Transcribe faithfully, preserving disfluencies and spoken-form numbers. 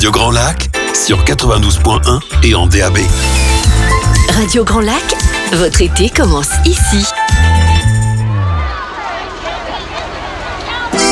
Radio Grand Lac sur quatre-vingt-douze point un et en D A B. Radio Grand Lac, votre été commence ici.